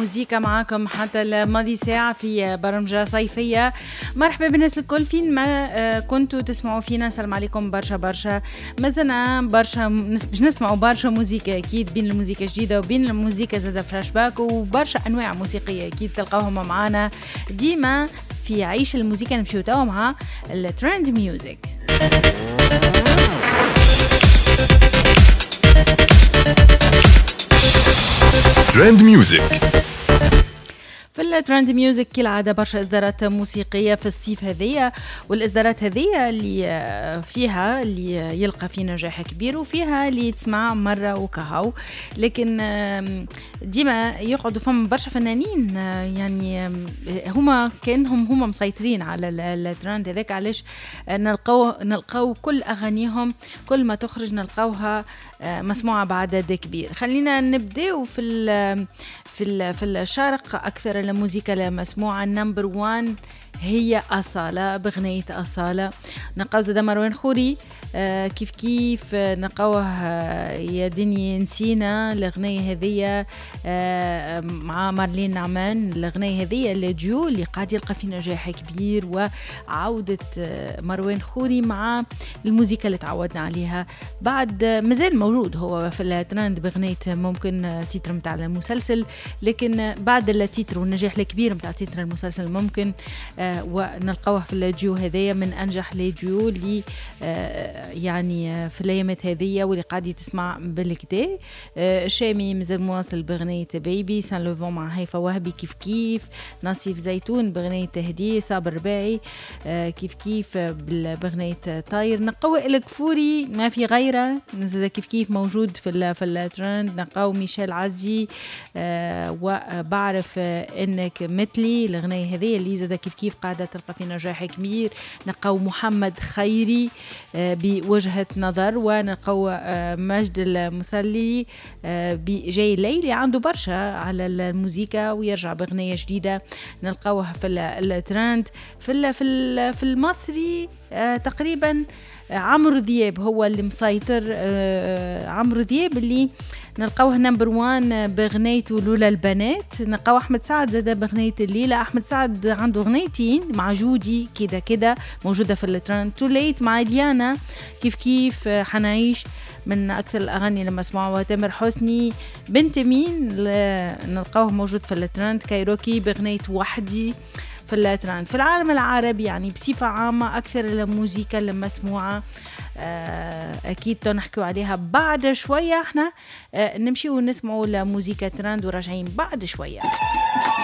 موسيقى معاكم حتى الماضي ساعة في برمجة صيفية. مرحبا بالناس الكل فين ما كنتوا تسمعوا فينا. سلام عليكم برشا مازلنا برشا باش نسمعوا برشا موسيقى أكيد، بين الموسيقى الجديدة وبين الموسيقى زادة فلاش باك وبرشا أنواع موسيقية أكيد تلقاوهم معانا ديما في عيش الموسيقى. نمشيو توا مع الترند ميوزك. ترند ميوزك. في الترند ميوزك كالعادة برشا إصدارات موسيقية في الصيف هذية، والإصدارات هذية اللي فيها اللي يلقى في نجاح كبير وفيها اللي تسمع مرة وكهو، لكن ديما يقعدوا فم برشا فنانين يعني هما كأنهم مسيطرين على الترند هذاك. علاش نلقاو كل أغانيهم كل ما تخرج نلقاوها مسموعة بعدد كبير. خلينا نبدأ في الشرق. أكثر الموسيقى المسموعة نمبر 1 هي أصالة بغنية أصالة. نلقاو زادا مروان خوري كيف نلقاوه يا دنيا نسينا الأغنية هذية مع مارلين نعمان. الأغنية هذية الديو اللي قاعد يلقى في نجاح كبير، وعودة مروان خوري مع الموسيقى اللي تعودنا عليها. بعد مازال موجود هو في الترند بغنية ممكن تيتر متاع المسلسل، لكن بعد التيتر والنجاح الكبير متاع تيتر المسلسل ممكن ونلقاوه في الديو هذية من أنجح الديو اللي يعني في الأيامات هذية واللي قاعد تسمع بالكدا. شامي مازال مواصل بغنية بيبي، سان لوفون مع هيفا وهبي كيف نصيف زيتون بغنية تهدي، صابر رباعي كيف بغنية طاير. نقاو الكفوري ما في غيره نزل كيف موجود في الترند. نقاو ميشيل عزي وبعرف انك مثلي الأغنية هذه اللي زاد كيف قاعدة تلقى في نجاح كبير. نقاو محمد خيري بوجهة نظر، ونلقاو مجد المسلي بجاي ليلي عنده برشا على الموسيقى ويرجع بأغنية جديدة. نلقاوه في الترند. في المصري تقريبا عمرو دياب هو اللي مسيطر. عمرو دياب اللي نلقاوه نمبر 1 بغنيته لولا البنات. نلقاو أحمد سعد زاد بغنية الليلة. أحمد سعد عنده غنيتين مع جودي كده موجودة في الترند. توليت مع ديانا كيف حنعيش من أكثر الأغاني لما اسمعوها. تامر حسني بنت مين نلقاوه موجود في الترند. كايروكي بغنية وحدي في الترند. في العالم العربي يعني بصفة عامة أكثر الموسيقى المسموعة أكيد تنحكوا عليها بعد شوية. احنا نمشي ونسمعوا الموسيقى ترند وراجعين بعد شوية.